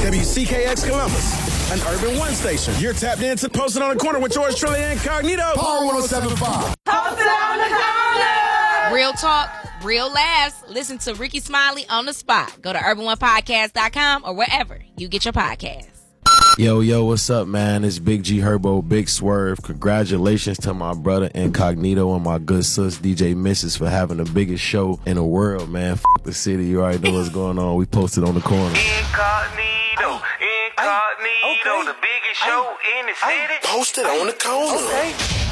WCKX Columbus, an Urban One station. You're tapped into Posted on the Corner with George Trilly Incognito. Power 107.5. Posted on the Corner. Real talk, real laughs. Listen to Ricky Smiley on the spot. Go to urban1podcast.com or wherever you get your podcasts. Yo, what's up, man? It's Big G Herbo, Big Swerve. Congratulations to my brother Incognito and my good sis DJ Mrs. for having the biggest show in the world, man. F the city. You already know what's going on. We posted on the corner. Incognito, the biggest show in the city. Posted on the corner. Okay.